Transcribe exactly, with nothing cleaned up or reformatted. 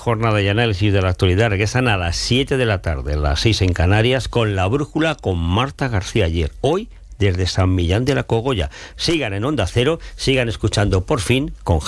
jornada y análisis de la actualidad regresan a las siete de la tarde, las seis en Canarias, con La Brújula con Marta García Ayer. Hoy, desde San Millán de la Cogolla. Sigan en Onda Cero, sigan escuchando Por Fin con